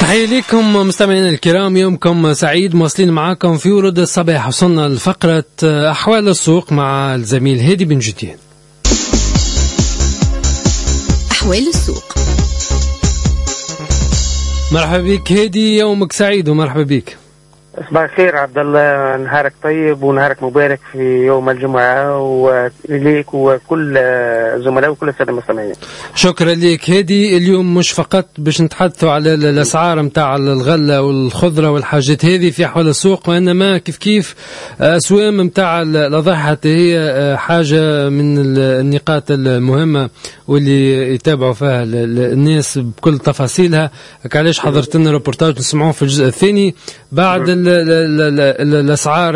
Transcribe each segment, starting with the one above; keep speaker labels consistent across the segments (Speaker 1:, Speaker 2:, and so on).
Speaker 1: تحية لكم مستمعينا الكرام، يومكم سعيد. مواصلين معاكم في ورد الصباح. وصلنا لفقرة أحوال السوق مع الزميل هادي بن جديان.
Speaker 2: أحوال السوق.
Speaker 1: مرحبا بك هادي، يومك سعيد ومرحبا بك.
Speaker 3: صباح الخير عبد الله، نهارك طيب ونهارك مبارك في يوم الجمعة، وليك وكل زملاء وكل السادة المستمعين.
Speaker 1: شكرا لك هادي. اليوم مش فقط باش نتحدثوا على الأسعار متاع الغلة والخضرة والحاجات هذه في أحوال السوق، وإنما كيف أسوام متاع الأضحى هي حاجة من النقاط المهمة واللي يتابعوا فيها الناس بكل تفاصيلها. علاش حضرت لنا ريبورتاج نسمعوه في الجزء الثاني بعد الأسعار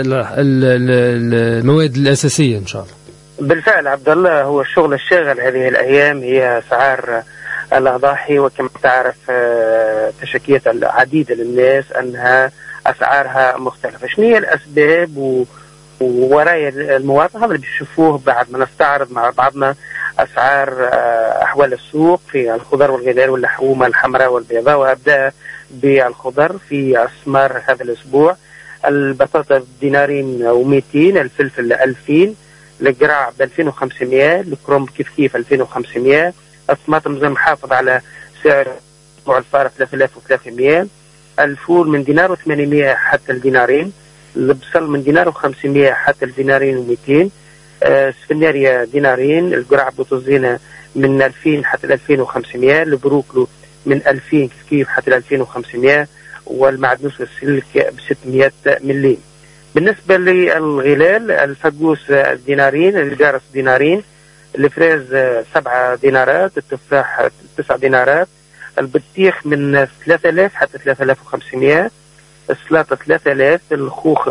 Speaker 1: المواد الأساسية إن شاء الله.
Speaker 3: بالفعل عبد الله، هو الشغل الشاغل هذه الأيام هي أسعار الأضاحي، وكما تعرف تشكيت العديد للناس أنها أسعارها مختلفة. شنو هي الأسباب ووراء المواطن؟ هذا اللي بيشوفوه بعد ما نستعرض مع بعضنا أسعار أحوال السوق في الخضر والغذاء واللحوم الحمراء والبيضاء. وأبدأ بالخضر في أسمار هذا الأسبوع: البطاطا بدينارين و200، الفلفل 2000، القراع ب 2500، الكرنب كيف 2500، الطماطم زي محافظ على سعر الأسبوع الفارق 3300، الفول من دينار و800 حتى الدينارين، البصل من دينار و500 حتى الدينارين و200، سفناريا دينارين، القراع بوتوزينة من 2000 حتى 2500، البروكلو من 2000 كيف حتى 2500، والمعدنوس والسلك ب 600 مليم. بالنسبة للغلال: الفقوس دينارين، الجارس دينارين، الفريز 7 دينارات، التفاح 9 دينارات، البطيخ من 3000 حتى 3500، السلاطة 3000، الخوخ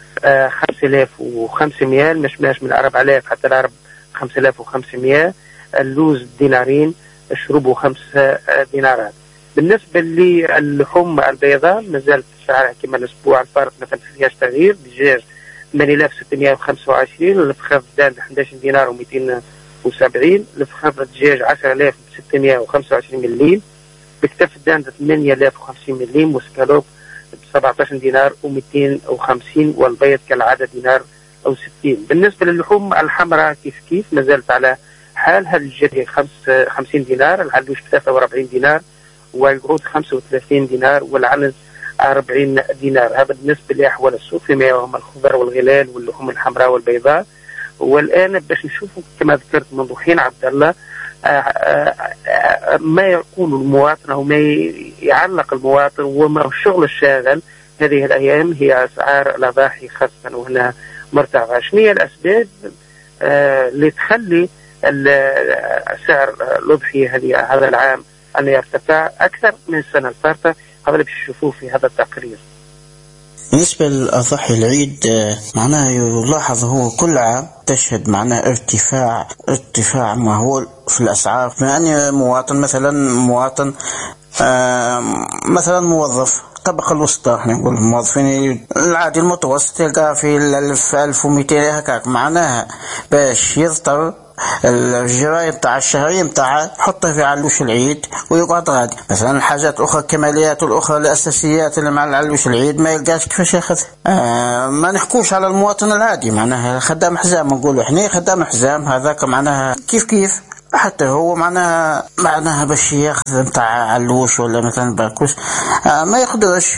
Speaker 3: 5500، المشماش من 4000 حتى 5500، اللوز دينارين، الشروب 5 دينارات. بالنسبة للحوم البيضاء مازالت سعرها كما الأسبوع الفارق ما فيهاش تغيير: دجاج 8625، الفخاذ دجاج 11 دينار و270، الفخاذ دجاج 10625 مليم، بكتف الدان 8050 مليم، وسكالوب ب 17 دينار و250، والبيض كالعادة دينار أو 60. بالنسبة للحوم الحمراء كيف مازالت على حالها: الجري 50 دينار، العلوش 43 دينار، والقرود 35 دينار، والعنز 40 دينار. هذا بالنسبة لأحوال السوق فيما يهم الخضر والغلال واللحوم الحمراء والبيضاء. والآن باش نشوفوا كما ذكرت منذ حين عبد الله ما يقول المواطن أو ما يعلق المواطن وما هو الشغل الشاغل هذه الأيام هي أسعار الأضاحي خاصة وهنا مرتفعة. شنو هي الأسباب اللي تخلي سعر الأضحية هذا العام أن يرتفع أكثر من السنة الفارطة؟ هذا اللي بتشوفوه في هذا التقرير.
Speaker 4: بالنسبة للأضحية العيد معناها يلاحظ هو كل عام تشهد معناها ارتفاع مهول في الأسعار. لأن مواطن مثلا موظف الطبقة الوسطى، نقول الموظفين العادي المتوسط يلقى في 1200 هكاك، معناها باش يضطر الجرايم تاع الشهرية متاعه يحطها في علوش العيد ويقعد غادي. مثلا الحاجات الأخرى الكماليات والأخرى الأساسيات اللي مع علوش العيد ما يلقاش كيفاش ياخذها. ما نحكوش على المواطن العادي، معناها خدام حزام، نقولوا احنا خدام حزام هذاك معناها كيف حتى هو معناها باش ياخذ نتاع علوش ولا مثلا باكوش ما يقدرش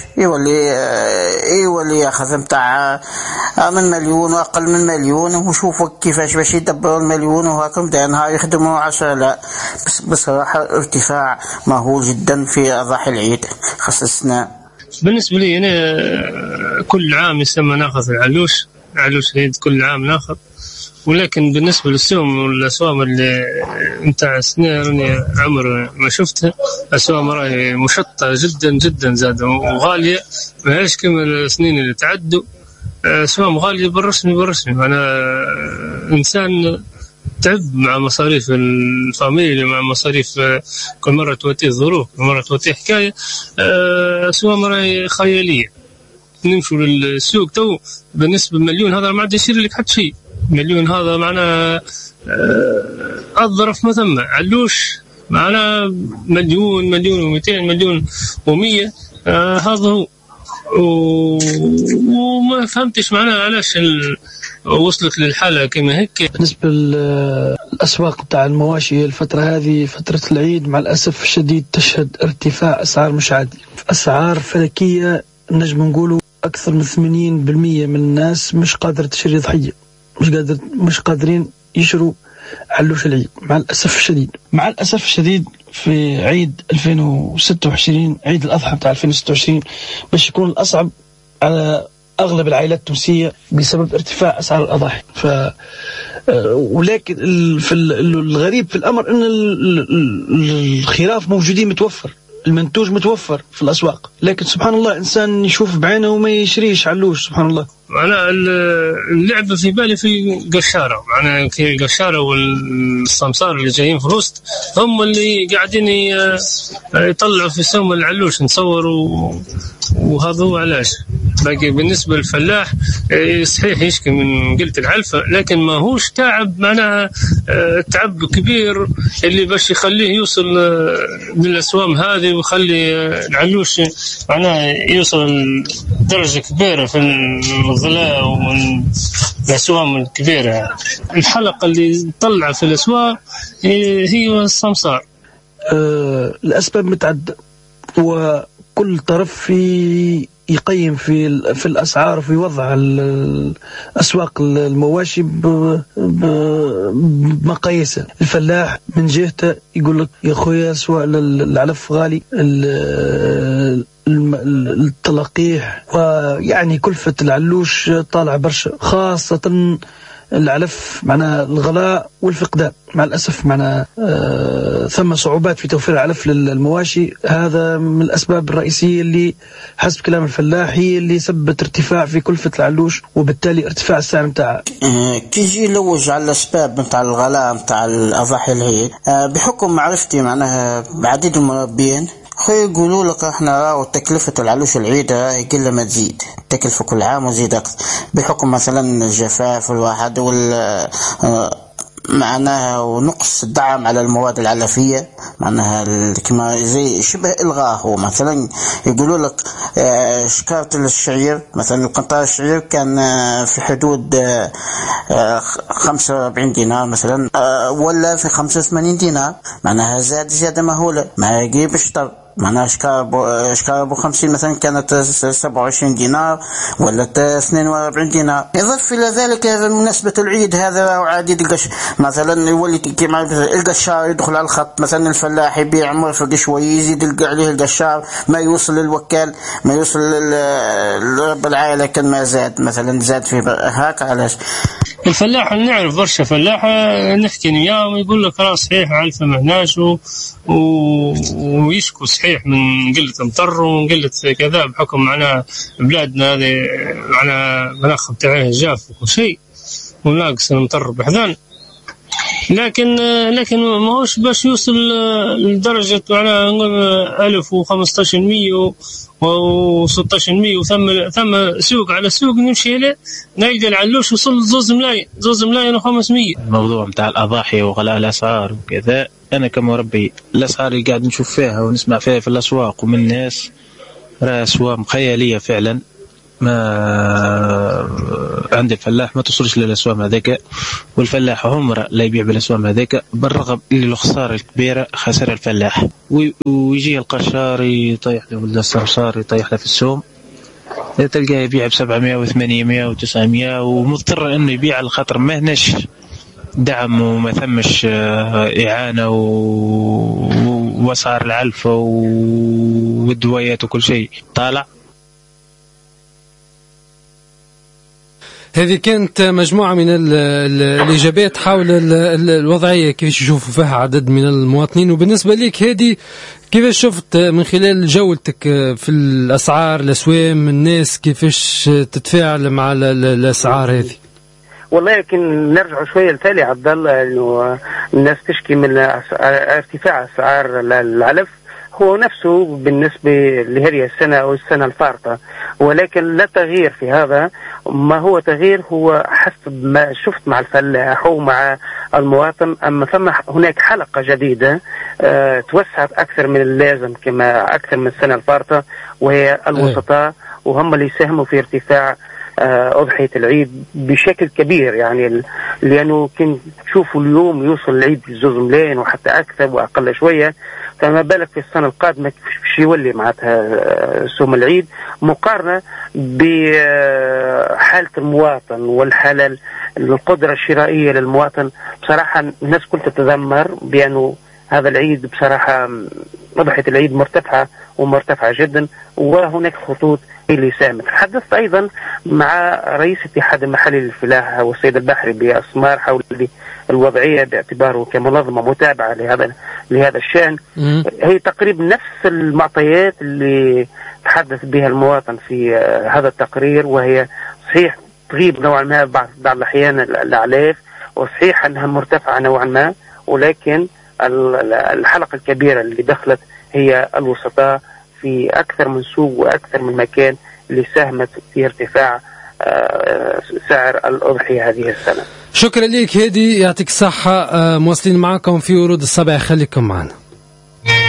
Speaker 4: يولي ياخذ نتاع من مليون واقل من مليون، وشوفوا كيفاش باش يدبروا المليون وهاكم بدا نهار يخدموا 10. لا بس بصراحه ارتفاع مهول جدا في اضاحي العيد خصصنا.
Speaker 5: بالنسبه لي انا كل عام يسمى ناخذ علوش العيد، كل عام ناخذ. ولكن بالنسبة للسوم والأسوام اللي متاع سنين عمر ما شفتها، أسوام راهي مشطة جدا جدا زادة وغالية، ما هيش كما السنين اللي تعدوا. أسوام غالية بالرسمي. أنا إنسان تعب مع مصاريف الفاميلي، مع مصاريف كل مرة تواتيه ظروف، كل مرة تواتيه حكاية. أسوام راهي خيالية. نمشوا للسوق تو بالنسبة مليون هذا ما عاد يصير لك حتى شيء. مليون هذا معناه الظرف ما ثم علوش معنا مليون و200 مليون و100. هذا هو. وما فهمتش معنا علاش وصلت للحالة كما هيك.
Speaker 6: بالنسبة للأسواق بتاع المواشي الفترة هذه فترة العيد مع الأسف الشديد تشهد ارتفاع أسعار مش عادي، أسعار فلكية. نجم نقولوا أكثر من 80% من الناس مش قادرة تشتري ضحية، مش قادرين يشروا علوش العيد مع الأسف الشديد. مع الأسف الشديد في عيد 2026 عيد الأضحى بتاع 2026 باش يكون الأصعب على أغلب العائلات التونسية بسبب ارتفاع أسعار الأضاحي. ولكن الغريب في الأمر أن الخراف موجودين متوفر، المنتوج متوفر في الأسواق، لكن سبحان الله إنسان يشوف بعينه وما يشريش علوش. سبحان الله.
Speaker 5: معناها اللعبة في بالي في قشارة، معناها في قشارة والسمسار اللي جايين في الوسط هم اللي قاعدين يطلعوا في سوم العلوش نصور وهذا هو علاش. باقي بالنسبة للفلاح صحيح يشكي من قلة العلفة، لكن ما هوش تعب، معناها تعب كبير اللي باش يخليه يوصل للأسوام هذه ويخلي العلوش معناها يوصل درجة كبيرة في الغلاء والأسوام الكبيرة. الحلقة اللي تطلع في الأسواق هي السمسار.
Speaker 6: الأسباب متعددة وكل طرف يقيم في الأسعار في وضع الأسواق المواشي بمقاييسه. الفلاح من جهته يقول لك يا أخويا سواء العلف غالي، التلقيح ويعني كلفة العلوش طالع برشا، خاصة العلف معنا الغلاء والفقدان. مع الأسف معنا ثم صعوبات في توفير العلف للمواشي. هذا من الأسباب الرئيسية اللي حسب كلام الفلاح هي اللي سببت ارتفاع في كلفة العلوش وبالتالي ارتفاع السعر متاعها.
Speaker 4: كي يجي لوج على الأسباب متاع الغلاء متاع الأضاحي العيد، بحكم معرفتي معناها بعديد المربين يقولوا لك احنا تكلفة العلوش العيدة يقل ما تزيد، تكلفة كل عام وزيد أكثر بحكم مثلا الجفاف الواحد معناها ونقص الدعم على المواد العلفية، معناها كما زي شبه إلغاه. هو مثلا يقولوا لك شكارة الشعير مثلا القنطار الشعير كان في حدود 45 دينار مثلا ولا في 85 دينار، معناها زيادة مهولة ما يجيب الشطر. معناها شكارة أبو 50 مثلا كانت 27 دينار ولا 42 دينار. إضافة إلى ذلك بمناسبة العيد هذا عديد مثلا يولي كيما القشار يدخل على الخط، مثلا الفلاح يبيع مرفق شوي يزيد عليه القشار ما يوصل للوكال ما يوصل لرب العائلة كان ما زاد مثلا زاد في هاك. علاش
Speaker 5: الفلاح نعرف برشا فلاح نحكي وياه ويقول لك راه صحيح علفة معناش ويشكو صحيح من قلة مطر ومن قلة كذا بحكم معنا بلادنا هذه معنا مناخ بتاعه جاف وكل شيء وناقص المطر بحذان، لكن ما هوش باش يوصل لدرجة معنا نقول 1000 و1500 و1600 وثم سوق على سوق نمشي له نلقى العلوش وصل 2 ملايين و500.
Speaker 7: الموضوع متاع الأضاحي وغلاء الأسعار وكذا، أنا كمربي الأسعار اللي قاعد نشوف فيها ونسمع فيها في الأسواق ومن الناس رأي أسواق خيالية فعلا. ما عند الفلاح ما تصلش للأسواق هذاك، والفلاح عمره لا يبيع بالأسواق هذاك بالرغم اللي الخسارة الكبيرة خسر الفلاح. ويجي القشار يطيح له ولا السمسار يطيح له في السوم تلقاه يبيع ب700 و800 و900 ومضطر انه يبيع على خاطر ما هناش دعم وما ثمش إعانة وأسعار العلفة والدويات وكل شيء طالع.
Speaker 1: هذه كانت مجموعة من الإجابات حول الوضعية كيفاش يشوفوا فيها عدد من المواطنين. وبالنسبة لك هذه كيفاش شفت من خلال جولتك في الأسعار الأسوام الناس كيفاش تتفاعل مع الأسعار هذه؟
Speaker 3: والله يمكن نرجع شوية لتالي عبد الله، إنه الناس تشكي من ارتفاع أسعار العلف. هو نفسه بالنسبة لهذه السنة أو السنة الفارطة، ولكن لا تغيير في هذا. ما هو تغيير هو حسب ما شفت مع الفلاح ومع المواطن. أما ثم هناك حلقة جديدة توسعت أكثر من اللازم، كما أكثر من السنة الفارطة، وهي الوسطاء، وهم اللي يساهموا في ارتفاع أضحية العيد بشكل كبير. يعني لأنه كنت تشوفوا اليوم يوصل العيد 2 ملايين وحتى أكثر وأقل شوية، فما بالك في السنة القادمة كيف يولي معناتها سوم العيد، مقارنة بحالة المواطن والحالة القدرة الشرائية للمواطن. بصراحة الناس كل تتذمر بأنه هذا العيد بصراحة أضحية العيد مرتفعة جدا، وهناك خطوط اللي ساهمت. تحدثت أيضا مع رئيس اتحاد المحلي للفلاحة والسيد البحري بأسمار حول الوضعية باعتباره كمنظمة متابعة لهذا الشأن. هي تقريبا نفس المعطيات اللي تحدث بها المواطن في هذا التقرير، وهي صحيح تغيب نوعا ما بعض الأحيان الأعلاف، وصحيح أنها مرتفعة نوعا ما، ولكن الحلقة الكبيرة اللي دخلت هي الوسطاء في أكثر من سوق وأكثر من مكان اللي ساهمت في ارتفاع سعر الأضحية هذه السنة.
Speaker 1: شكرا لك هادي، يعطيك الصحة. مواصلين معكم في ورود الصباح، خليكم معنا.